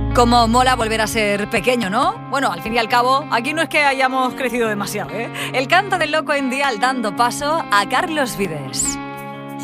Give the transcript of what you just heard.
Cómo mola volver a ser pequeño, ¿no? Bueno, al fin y al cabo, aquí no es que hayamos crecido demasiado, ¿eh? El canto del loco en Dial dando paso a Carlos Vives.